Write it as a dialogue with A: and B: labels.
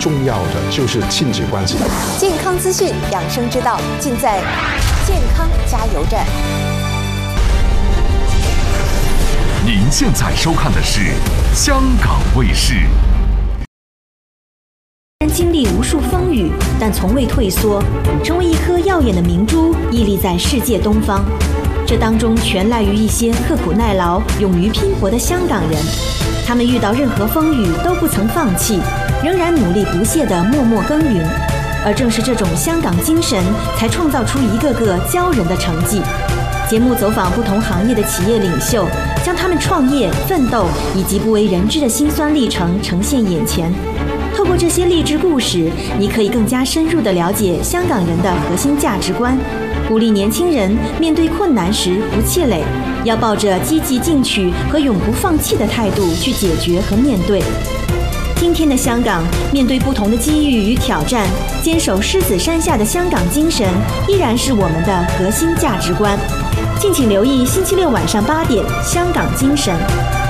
A: 重要的就是亲子关系。
B: 健康资讯、养生之道，尽在健康加油站。
C: 您现在收看的是香港卫视。
D: 经历无数风雨，但从未退缩，成为一颗耀眼的明珠，屹立在世界东方。这当中全赖于一些刻苦耐劳、勇于拼搏的香港人。他们遇到任何风雨都不曾放弃，仍然努力不懈地默默耕耘。而正是这种香港精神，才创造出一个个骄人的成绩。节目走访不同行业的企业领袖，将他们创业、奋斗以及不为人知的辛酸历程呈现眼前。透过这些励志故事，你可以更加深入地了解香港人的核心价值观，鼓励年轻人面对困难时不气馁，要抱着积极进取和永不放弃的态度去解决和面对。今天的香港，面对不同的机遇与挑战，坚守狮子山下的香港精神依然是我们的核心价值观。敬请留意星期六晚上8点《香港精神》。